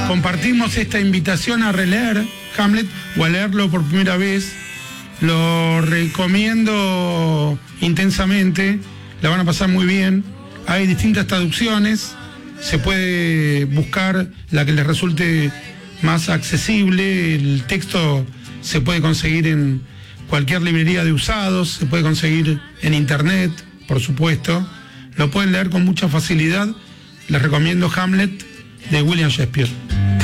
compartimos esta invitación a releer Hamlet o a leerlo por primera vez. Lo recomiendo intensamente, la van a pasar muy bien. Hay distintas traducciones, se puede buscar la que les resulte más accesible. El texto se puede conseguir en cualquier librería de usados, se puede conseguir en internet, por supuesto. Lo pueden leer con mucha facilidad. Les recomiendo Hamlet de William Shakespeare.